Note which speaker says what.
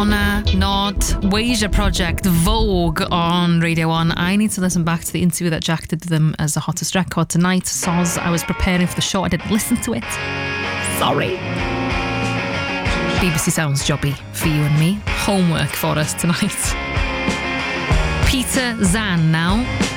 Speaker 1: Madonna, Nod, Wasia Project, Vogue on Radio 1. I need to listen back to the interview that Jack did with them as the hottest record tonight. Soz, I was preparing for the show, I didn't listen to it. Sorry. BBC Sounds jobby for you and me. Homework for us tonight. Peter Zan now.